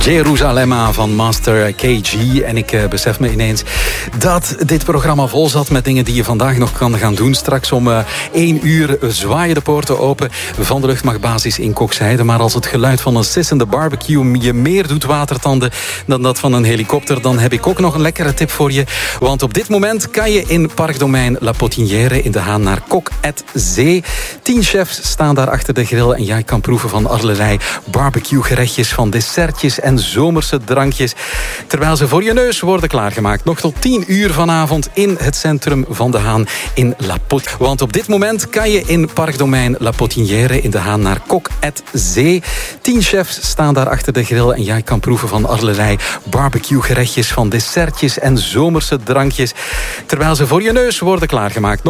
Jeruzalemma van Master KG. En ik besef me ineens dat dit programma vol zat met dingen die je vandaag nog kan gaan doen. Straks om 1 uur zwaaien de poorten open van de luchtmachtbasis in Kokshijde. Maar als het geluid van een sissende barbecue je meer doet watertanden dan dat van een helikopter, dan heb ik ook nog een lekkere tip voor je. Want op dit moment kan je in Parkdomein La Potinière in De Haan naar Kok et Zee. 10 chefs staan daar achter de grill en jij kan proeven van allerlei barbecue gerechtjes, van dessertjes en zomerse drankjes, terwijl ze voor je neus worden klaargemaakt. Nog tot 10 uur vanavond in het centrum van De Haan in La Pot. Want op dit moment kan je in Parkdomein La Potinière in De Haan naar Kok et Zee. 10 chefs staan daar achter de grill en jij kan proeven van allerlei barbecue gerechtjes, van dessertjes en zomerse drankjes, terwijl ze voor je neus worden klaargemaakt.